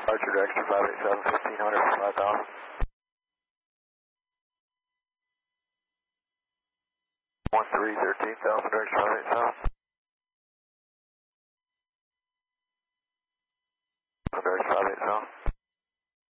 Archer direction 587, 1500 for 5000. One three 13,000 direction 587. Direction 587.